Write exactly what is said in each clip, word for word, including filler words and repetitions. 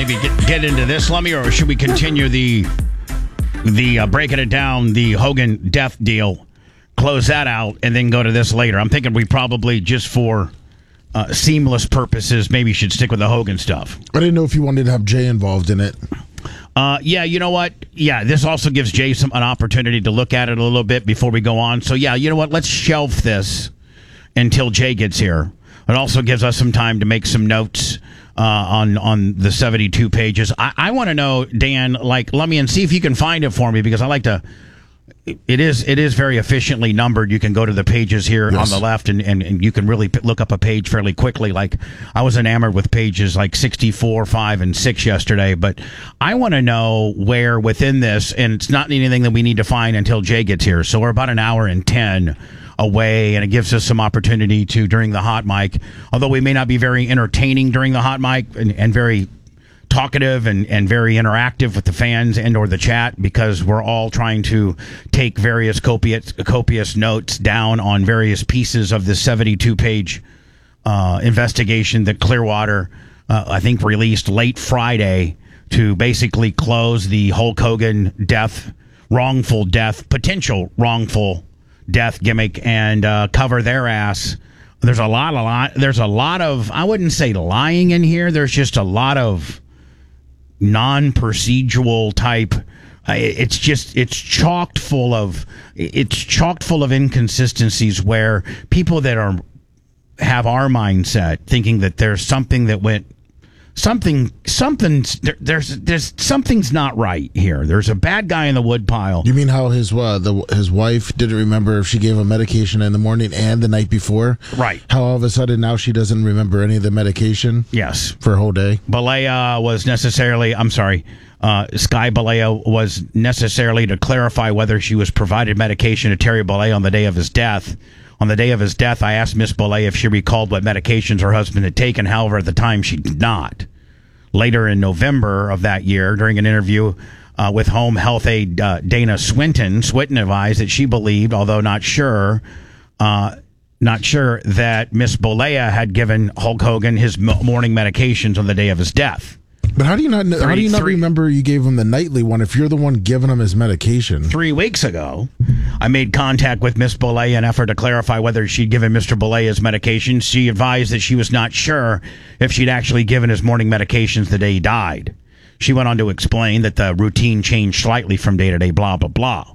maybe get, get into this, Lummy, or should we continue the the uh, breaking it down, the Hogan death deal, close that out, and then go to this later? I'm thinking we probably, just for uh, seamless purposes, maybe should stick with the Hogan stuff. I didn't know if you wanted to have Jay involved in it. Uh, yeah, you know what? Yeah, this also gives Jay some, an opportunity to look at it a little bit before we go on. So, yeah, you know what? Let's shelve this until Jay gets here. It also gives us some time to make some notes uh, on on the seventy-two pages. I, I want to know, Dan, like, let me and see if you can find it for me, because I like to. It is it is very efficiently numbered. You can go to the pages here yes. on the left, and, and, and you can really p- look up a page fairly quickly. Like, I was enamored with pages like sixty-four, five, and six yesterday. But I want to know where within this, and it's not anything that we need to find until Jay gets here. So we're about an hour and ten away, and it gives us some opportunity to, during the hot mic, although we may not be very entertaining during the hot mic and, and very talkative and, and very interactive with the fans and or the chat, because we're all trying to take various copious, copious notes down on various pieces of this seventy-two page uh, investigation that Clearwater, uh, I think, released late Friday to basically close the Hulk Hogan death, wrongful death, potential wrongful death gimmick, and uh, cover their ass. There's a lot, a lot, there's a lot of, I wouldn't say lying in here. There's just a lot of non-procedural type. It's just, it's chocked full of, it's chocked full of inconsistencies where people that are, have our mindset thinking that there's something that went, something, something's, there, there's, there's, something's not right here. There's a bad guy in the woodpile. You mean how his, uh, the, his wife didn't remember if she gave him medication in the morning and the night before? Right. How all of a sudden now she doesn't remember any of the medication? Yes. For a whole day? Balea was necessarily, I'm sorry, uh, Sky Balea was necessarily to clarify whether she was provided medication to Terry Balea on the day of his death. On the day of his death, I asked Miss Balea if she recalled what medications her husband had taken. However, at the time, she did not. Later in November of that year, during an interview uh, with home health aide uh, Dana Swinton, Swinton advised that she believed, although not sure, uh, not sure that Miss Balea had given Hulk Hogan his morning medications on the day of his death. But how do you not know, three, how do you not three, remember you gave him the nightly one if you're the one giving him his medication? Three weeks ago, I made contact with Miss Balea in an effort to clarify whether she'd given Mister Balea his medication. She advised that she was not sure if she'd actually given his morning medications the day he died. She went on to explain that the routine changed slightly from day to day, blah, blah, blah.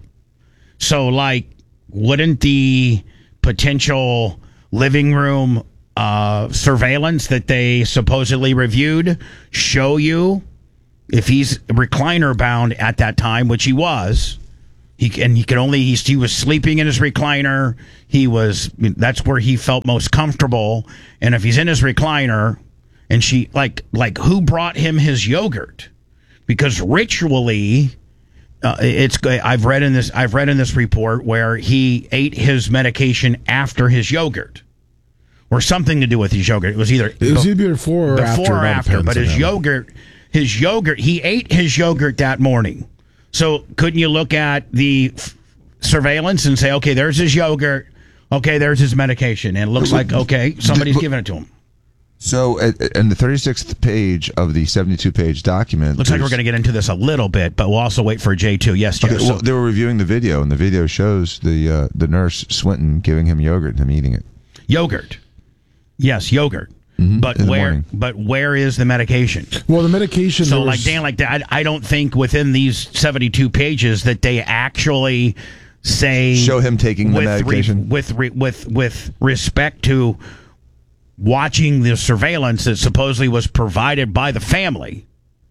So, like, wouldn't the potential living room Uh, surveillance that they supposedly reviewed show you if he's recliner bound at that time, which he was? He and he could only he, he was sleeping in his recliner. He was that's where he felt most comfortable. And if he's in his recliner, and she like like who brought him his yogurt? Because ritually, uh, it's I've read in this I've read in this report where he ate his medication after his yogurt. Or something to do with his yogurt. It was either it was either before or before after. or after. But his yogurt, his yogurt, he ate his yogurt that morning. So couldn't you look at the f- surveillance and say, okay, there's his yogurt. Okay, there's his medication, and it looks like okay, somebody's giving it to him. So, in the thirty-sixth page of the seventy-two page document, looks like we're going to get into this a little bit, but we'll also wait for J two. Yes, Joe. Okay, well, they were reviewing the video, and the video shows the uh, the nurse Swinton giving him yogurt and him eating it. Yogurt. Yes, yogurt. Mm-hmm. But where? Morning. But where is the medication? Well, the medication. So, was... like Dan, like that, I, I don't think within these seventy-two pages that they actually say show him taking the with medication re, with re, with with respect to watching the surveillance that supposedly was provided by the family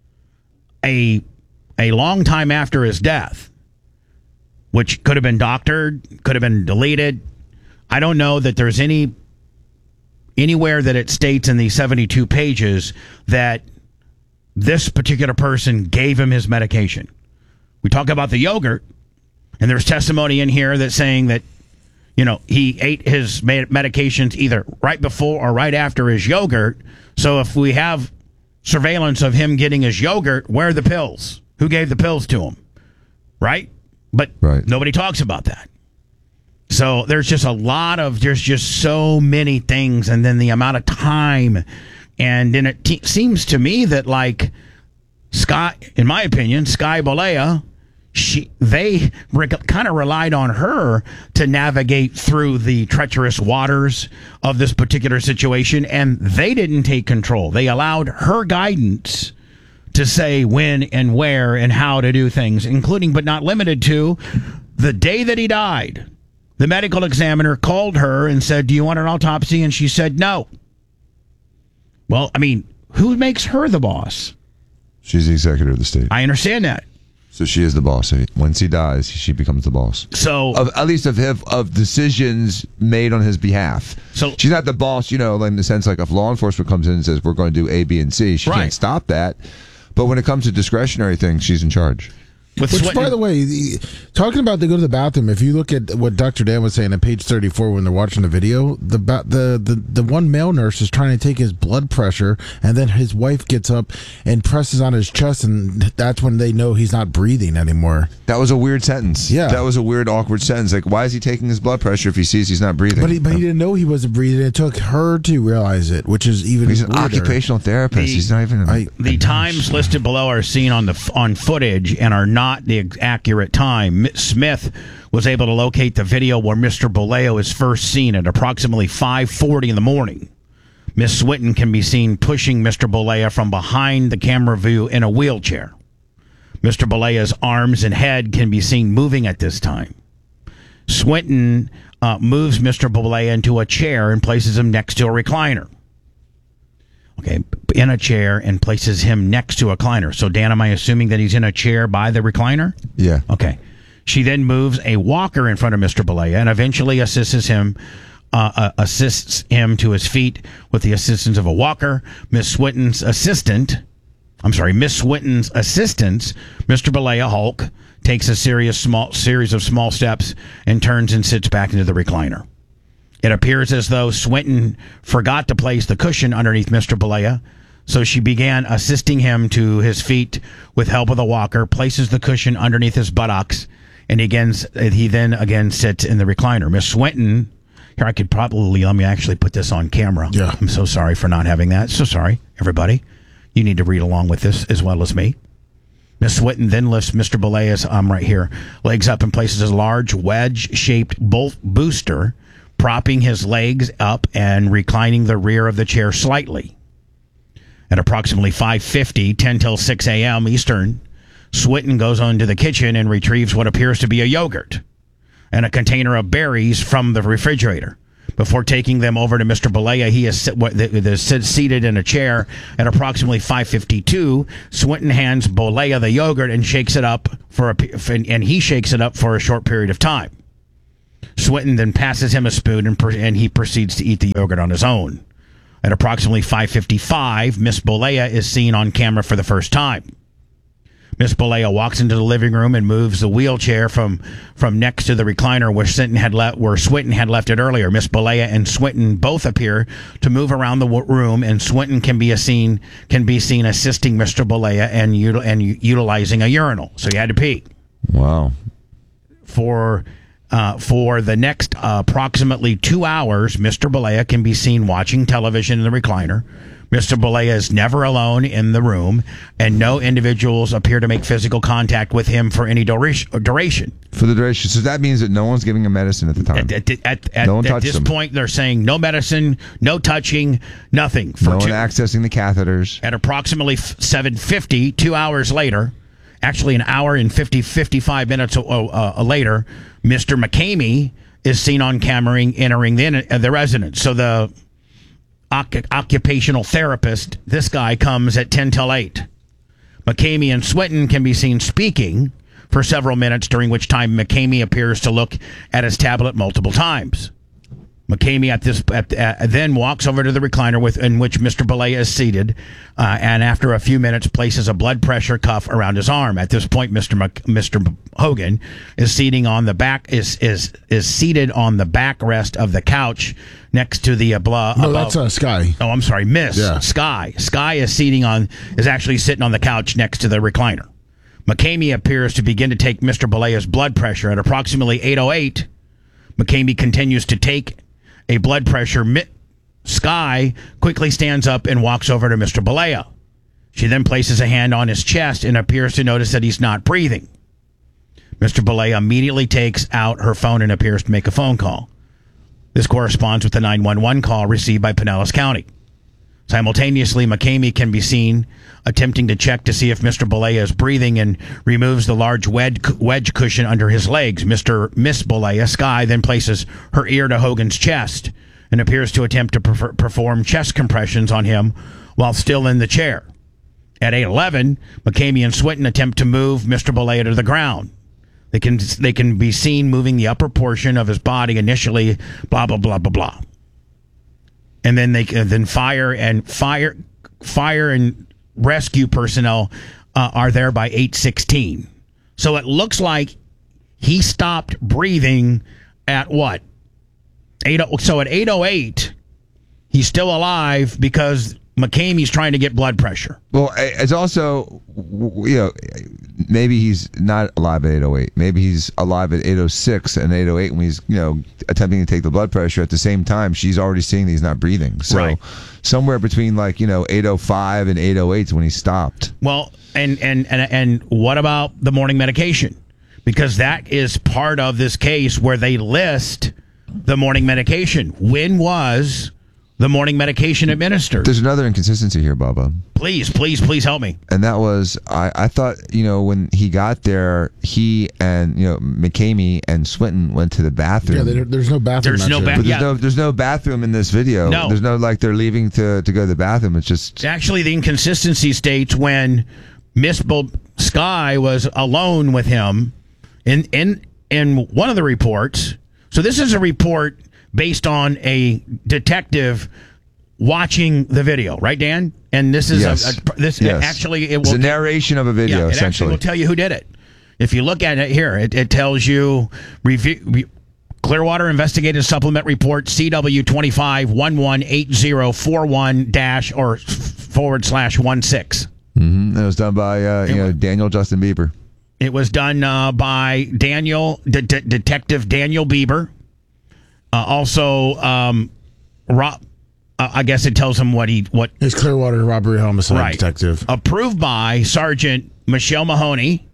a a long time after his death, which could have been doctored, could have been deleted. I don't know that there's any. Anywhere that it states in these seventy-two pages that this particular person gave him his medication. We talk about the yogurt, and there's testimony in here that's saying that, you know, he ate his medications either right before or right after his yogurt. So if we have surveillance of him getting his yogurt, where are the pills? Who gave the pills to him? Right? But right. Nobody talks about that. So there's just a lot of, there's just so many things, and then the amount of time. And then it te- seems to me that, like, Sky, in my opinion, Sky Balea, she they re- kind of relied on her to navigate through the treacherous waters of this particular situation, and they didn't take control. They allowed her guidance to say when and where and how to do things, including but not limited to the day that he died. The medical examiner called her and said, "Do you want an autopsy?" And she said no. Well, I mean, who makes her the boss? She's the executor of the state. I understand that. So she is the boss. Once he dies, she becomes the boss. So, of, at least of his, of decisions made on his behalf. So she's not the boss, you know, in the sense like if law enforcement comes in and says we're going to do A, B, and C, she Right. can't stop that. But when it comes to discretionary things, she's in charge. with Which, Swinton- by the way, the, talking about they go to the bathroom. If you look at what Doctor Dan was saying on page thirty-four when they're watching the video, the ba- the the the one male nurse is trying to take his blood pressure, and then his wife gets up and presses on his chest, and that's when they know he's not breathing anymore. That was a weird sentence. Yeah. That was a weird, awkward sentence. Like, why is he taking his blood pressure if he sees he's not breathing? But he, but he didn't know he wasn't breathing. It took her to realize it, which is even He's an weirder. occupational therapist. The- he's not even. I- The times listed below are seen on the on footage and are not the ex- accurate time. M- Smith was able to locate the video where Mister Boleo is first seen at approximately five forty in the morning. Miss Swinton can be seen pushing Mister Bolea from behind the camera view in a wheelchair. Mister Bolea's arms and head can be seen moving at this time. Swinton uh, moves Mister Bolea into a chair and places him next to a recliner. Okay, in a chair and places him next to a recliner. So, Dan, am I assuming that he's in a chair by the recliner? Yeah. Okay. She then moves a walker in front of Mister Bolea and eventually assists him uh, uh, assists him to his feet with the assistance of a walker. Miss Swinton's assistant, I'm sorry, Miss Swinton's assistant, Mister Bolea Hulk, takes a serious small series of small steps and turns and sits back into the recliner. It appears as though Swinton forgot to place the cushion underneath Mister Bolea, so she began assisting him to his feet with help of the walker, places the cushion underneath his buttocks, and he, again, he then again sits in the recliner. Miss Swinton, here I could probably, let me actually put this on camera. Yeah. I'm so sorry for not having that. So sorry, everybody. You need to read along with this as well as me. Miss Swinton then lifts Mister Bolea's arm right here, legs up and places a large wedge-shaped bolt booster, propping his legs up and reclining the rear of the chair slightly. At approximately five fifty, ten till six a.m. Eastern, Swinton goes on to the kitchen and retrieves what appears to be a yogurt and a container of berries from the refrigerator. Before taking them over to Mister Bolea, he is sit- what- the- the- sit- seated in a chair. At approximately five fifty-two, Swinton hands Bolea the yogurt and shakes it up for a, pe- and and he shakes it up for a short period of time. Swinton then passes him a spoon and, per- and he proceeds to eat the yogurt on his own. At approximately five fifty-five, Miss Bolea is seen on camera for the first time. Miss Bolea walks into the living room and moves the wheelchair from, from next to the recliner where Swinton had left where Swinton had left it earlier. Miss Bolea and Swinton both appear to move around the w- room, and Swinton can be a seen can be seen assisting Mister Bolea and util- and u- utilizing a urinal. So he had to pee. Wow. For uh, for the next uh, approximately two hours, Mister Bolea can be seen watching television in the recliner. Mister Bolea is never alone in the room, and no individuals appear to make physical contact with him for any duration. For the duration. So that means that no one's giving him medicine at the time. At, at, at, at, No one at touched this him. point, they're saying no medicine, no touching, nothing. For no two, one accessing the catheters. at approximately seven fifty, two hours later, actually an hour and fifty, fifty-five minutes uh, uh, later, Mister McCamey is seen on camera entering the, uh, the residence. So the oc- occupational therapist, this guy, comes at ten till eight. McCamey and Swinton can be seen speaking for several minutes, during which time McCamey appears to look at his tablet multiple times. McCamey at this at, uh, then walks over to the recliner with in which Mister Bolea is seated, uh, and after a few minutes places a blood pressure cuff around his arm. At this point, Mister Mc, Mister Hogan is seating on the back is is is seated on the backrest of the couch next to the uh, blah. No, above. that's uh, Sky. Oh, I'm sorry, Miss Yeah. Sky. Sky is seating on is actually sitting on the couch next to the recliner. McCamey appears to begin to take Mister Bolea's blood pressure at approximately eight oh eight. McCamey continues to take a blood pressure. Mi- Sky quickly stands up and walks over to Mister Bolea. She then places a hand on his chest and appears to notice that he's not breathing. Mister Boulay immediately takes out her phone and appears to make a phone call. This corresponds with the nine one one call received by Pinellas County. Simultaneously, McCamey can be seen attempting to check to see if Mister Boulay is breathing and removes the large wedge, wedge cushion under his legs. Mister Miss Boulay, Sky, then places her ear to Hogan's chest and appears to attempt to per- perform chest compressions on him while still in the chair. At eight eleven, McCamey and Swinton attempt to move Mister Boulay to the ground. They can they can be seen moving the upper portion of his body initially, blah, blah, blah, blah, blah. And then they can then fire and fire fire and rescue personnel uh, are there by eight sixteen. So it looks like he stopped breathing at what? eight so at eight oh eight, he's still alive because McCamey's trying to get blood pressure. Well, it's also, you know, maybe he's not alive at eight oh eight. Maybe he's alive at eight oh six and eight oh eight when he's, you know, attempting to take the blood pressure. At the same time, she's already seeing that he's not breathing. So Right. somewhere between, like, you know, eight oh five and eight oh eight is when he stopped. Well, and, and, and, and what about the morning medication? Because that is part of this case where they list the morning medication. When was the morning medication administered? There's another inconsistency here, Bubba. Please, please, please help me. And that was, I, I thought, you know, when he got there, he and, you know, McCamey and Swinton went to the bathroom. Yeah, there, there's no bathroom. There's no mentioned. ba- But there's Yeah. no there's no bathroom in this video. No. There's no, like, they're leaving to, to go to the bathroom. It's just... Actually, the inconsistency states when Miss Bo- Sky was alone with him in, in, in one of the reports. So this is a report based on a detective watching the video, right, Dan? And this is Yes. a, a, this Yes. actually it It's will a narration of a video, yeah, it actually essentially. will tell you who did it. If you look at it here, it, it tells you review, re, Clearwater Investigative Supplement Report C W twenty-five one one eight zero four one dash or forward slash one six. Mm-hmm. It was done by uh, you know Daniel Justin Bieber. It was done uh, by Daniel, De- De- Detective Daniel Bieber. Uh, also, um, Rob, uh, I guess it tells him what he what. It's Clearwater Robbery Homicide Right. Detective. Approved by Sergeant Michelle Mahoney,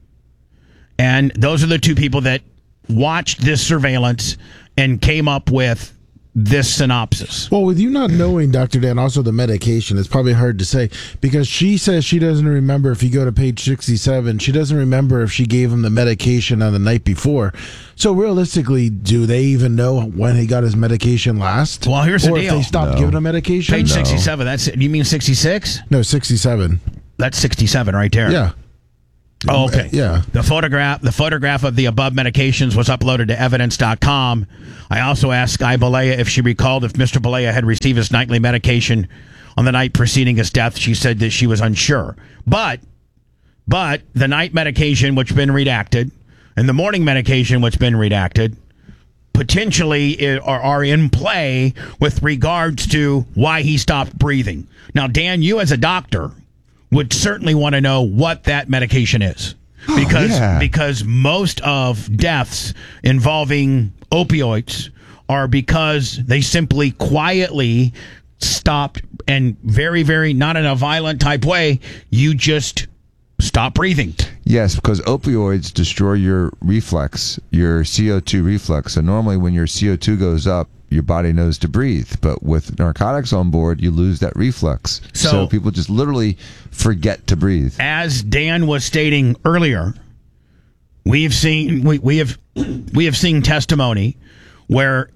and those are the two people that watched this surveillance and came up with this synopsis. Well, with you not knowing, Doctor Dan, also the medication, it's probably hard to say because she says she doesn't remember. If you go to page sixty-seven, she doesn't remember if she gave him the medication on the night before. So realistically, do they even know when he got his medication last? Well, here's the or deal. if they stopped No. giving him medication? Page No. sixty-seven. That's you mean sixty-six? No, sixty-seven. That's sixty-seven right there. Yeah. Oh, okay. Yeah. The photograph the photograph of the above medications was uploaded to evidence dot com. I also asked Sky Balea if she recalled if Mister Balea had received his nightly medication on the night preceding his death. She said that she was unsure. But but the night medication which been redacted and the morning medication which been redacted potentially i- are, are in play with regards to why he stopped breathing. Now, Dan, you as a doctor would certainly want to know what that medication is. Because yeah. because most of deaths involving opioids are because they simply quietly stopped and very, very, not in a violent type way, you just stop breathing. Yes, because opioids destroy your reflex, your C O two reflex. So normally when your C O two goes up, your body knows to breathe. But with narcotics on board, you lose that reflex. So- So, people just literally forget to breathe. As Dan was stating earlier, we've seen we, we have we have seen testimony where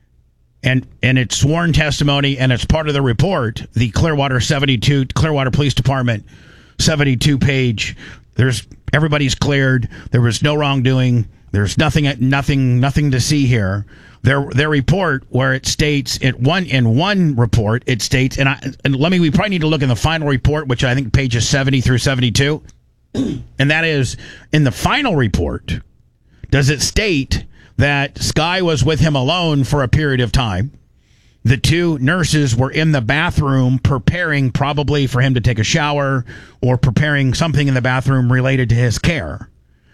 and and it's sworn testimony and it's part of the report, the Clearwater seventy-two Clearwater Police Department seventy-two page. There's everybody's cleared. There was no wrongdoing. There's nothing nothing nothing to see here. Their their report where it states it one in one report it states and I and let me we probably need to look in the final report, which I think pages seventy through seventy-two. And that is in the final report, does it state that Sky was with him alone for a period of time? The two nurses were in the bathroom preparing probably for him to take a shower or preparing something in the bathroom related to his care.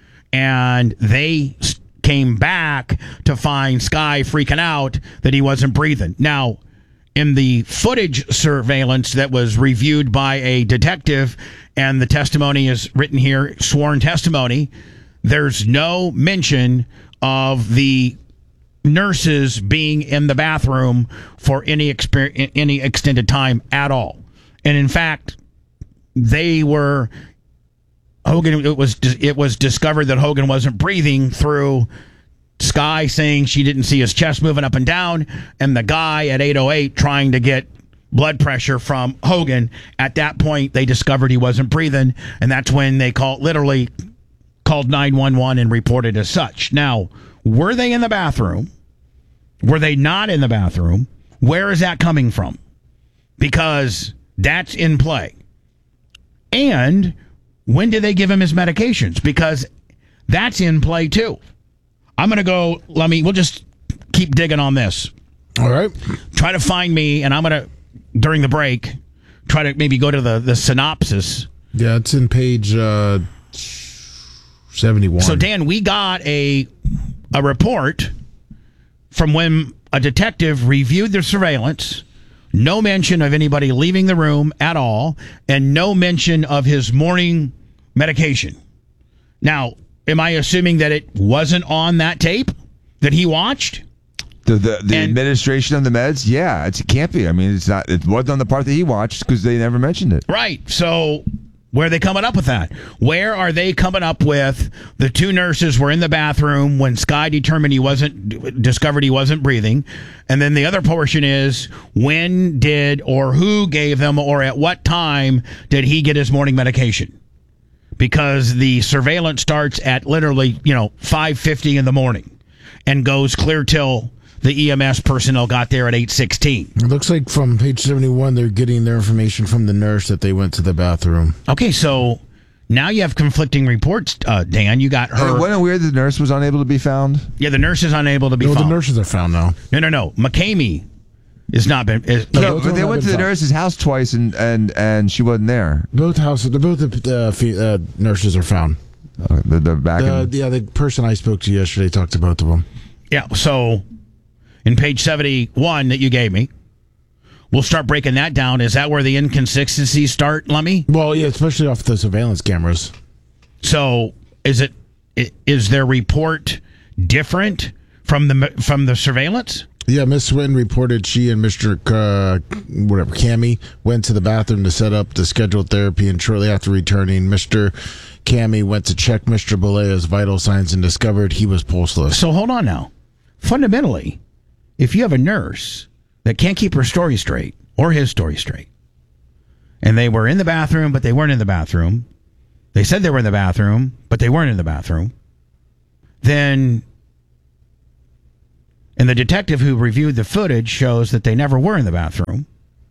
And they came back to find Sky freaking out that he wasn't breathing. Now, in the footage surveillance that was reviewed by a detective, and the testimony is written here, sworn testimony, there's no mention of the nurses being in the bathroom for any exper- any extended time at all. And in fact, they were Hogan. It was it was discovered that Hogan wasn't breathing through Sky saying she didn't see his chest moving up and down, and the guy at eight oh eight trying to get blood pressure from Hogan. At that point, they discovered he wasn't breathing, and that's when they called literally called nine one one and reported as such. Now, were they in the bathroom? Were they not in the bathroom? Where is that coming from? Because that's in play. And when did they give him his medications? Because that's in play too. I'm going to go, let me, we'll just keep digging on this. All right. Try to find me, and I'm going to, during the break, try to maybe go to the, the synopsis. Yeah, it's in page uh, seventy-one. So, Dan, we got a a report from when a detective reviewed the surveillance, no mention of anybody leaving the room at all, and no mention of his morning medication. Now, am I assuming that it wasn't on that tape that he watched? The the, the And- administration of the meds, yeah, it's, it can't be. I mean, it's not. It wasn't on the part that he watched because they never mentioned it. Right. So where are they coming up with that? Where are they coming up with the two nurses were in the bathroom when Sky determined he wasn't, discovered he wasn't breathing? And then the other portion is when did or who gave them or at what time did he get his morning medication? Because the surveillance starts at literally, you know, five fifty in the morning and goes clear till the E M S personnel got there at eight sixteen. It looks like from page seventy-one, they're getting their information from the nurse that they went to the bathroom. Okay, so now you have conflicting reports, uh, Dan. You got Hey, her. wasn't it weird the nurse was unable to be found? Yeah, the nurse is unable to be No, the found. nurses are found now. No, no, no. McCamey is not been. Is, No, both but of they them went have to the been found. nurse's house twice and, and, and she wasn't there. Both houses, they're both uh, fe- uh, nurses are found. Uh, they're, they're back The, in. yeah, the person I spoke to yesterday talked to both of them. yeah. So, in page seventy-one that you gave me, we'll start breaking that down. Is that where the inconsistencies start, Lummy? Well, yeah, especially off the surveillance cameras. So, is it i- is their report different from the from the surveillance? Yeah, Miss Swinton reported she and Mister Uh, whatever, Cammy, went to the bathroom to set up the scheduled therapy, and shortly after returning, Mister Cammy went to check Mister Bolea's vital signs and discovered he was pulseless. So hold on now. Fundamentally, if you have a nurse that can't keep her story straight or his story straight, and they were in the bathroom but they weren't in the bathroom, they said they were in the bathroom but they weren't in the bathroom, then, and the detective who reviewed the footage shows that they never were in the bathroom,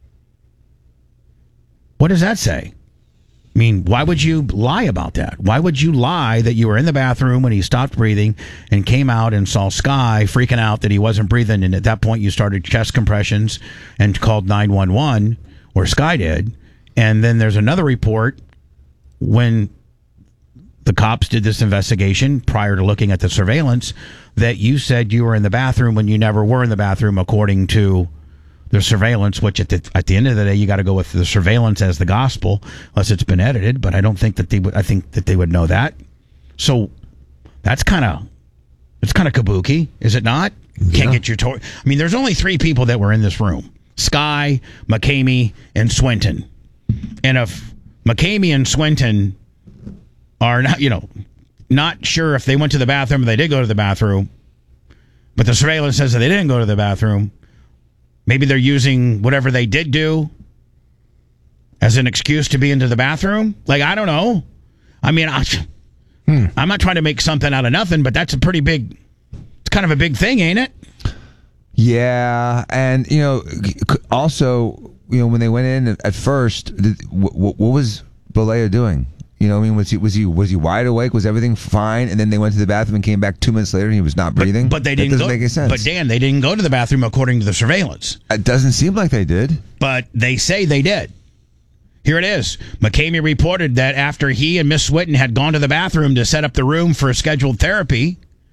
what does that say? I mean, why would you lie about that? Why would you lie that you were in the bathroom when he stopped breathing and came out and saw Sky freaking out that he wasn't breathing, and at that point you started chest compressions and called nine one one, or Sky did, and then there's another report when the cops did this investigation prior to looking at the surveillance that you said you were in the bathroom when you never were in the bathroom according to the surveillance, which at the at the end of the day, you got to go with the surveillance as the gospel, unless it's been edited. But I don't think that they would. I think that they would know that. So that's kind of it's kind of kabuki, is it not? Yeah. Can't get your toy. I mean, there's only three people that were in this room: Sky, McCamey, and Swinton. And if McCamey and Swinton are not, you know, not sure if they went to the bathroom or they did go to the bathroom, but the surveillance says that they didn't go to the bathroom. Maybe they're using whatever they did do as an excuse to be into the bathroom. Like, I don't know. I mean, I, hmm. I'm not trying to make something out of nothing, but that's a pretty big, it's kind of a big thing, ain't it? Yeah, and you know, also, you know, when they went in at first, what, what was Bolea doing? You know, I mean, was he was he was he wide awake? Was everything fine? And then they went to the bathroom and came back two minutes later, and he was not breathing. But, but they that didn't. doesn't go, make any sense. But Dan, they didn't go to the bathroom according to the surveillance. It doesn't seem like they did. But they say they did. Here it is. McCamey reported that after he and Miss Swinton had gone to the bathroom to set up the room for scheduled therapy,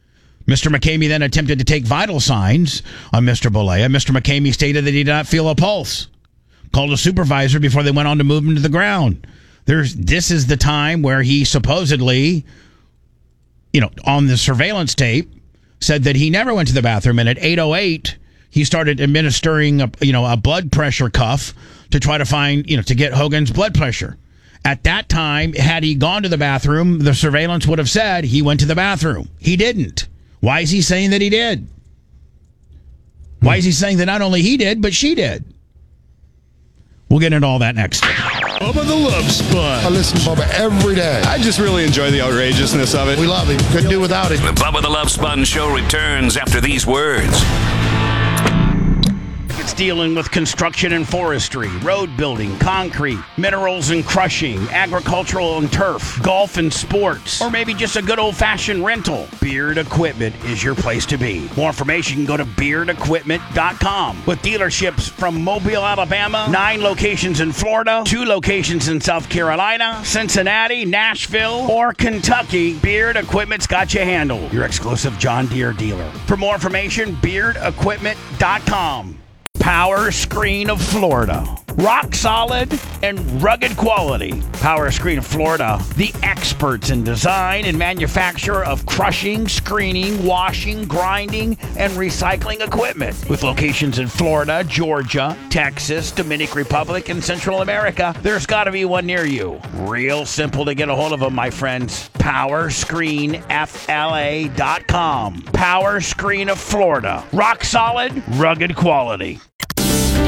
Mister McCamey then attempted to take vital signs on Mister Bolea. Mister McCamey stated that he did not feel a pulse. Called a supervisor before they went on to move him to the ground. There's this is the time where he supposedly, you know, on the surveillance tape, said that he never went to the bathroom, and at eight oh eight he started administering a you know a blood pressure cuff to try to find you know to get Hogan's blood pressure. At that time, had he gone to the bathroom, the surveillance would have said he went to the bathroom. He didn't. Why is he saying that he did? Why is he saying that not only he did, but she did? We'll get into all that next. Bubba the Love Sponge. I listen to Bubba every day. I just really enjoy the outrageousness of it. We love him. Couldn't do without him. The Bubba the Love Sponge Show returns after these words. It's dealing with construction and forestry, road building, concrete, minerals and crushing, agricultural and turf, golf and sports, or maybe just a good old-fashioned rental. Beard Equipment is your place to be. More information, you can go to beard equipment dot com. With dealerships from Mobile, Alabama, nine locations in Florida, two locations in South Carolina, Cincinnati, Nashville, or Kentucky, Beard Equipment's got you handled. Your exclusive John Deere dealer. For more information, beard equipment dot com. Power Screen of Florida. Rock solid and rugged quality. Power Screen of Florida, the experts in design and manufacture of crushing, screening, washing, grinding, and recycling equipment. With locations in Florida, Georgia, Texas, Dominican Republic, and Central America, there's got to be one near you. Real simple to get a hold of them, my friends. power screen f l a dot com. Power Screen of Florida. Rock solid, rugged quality.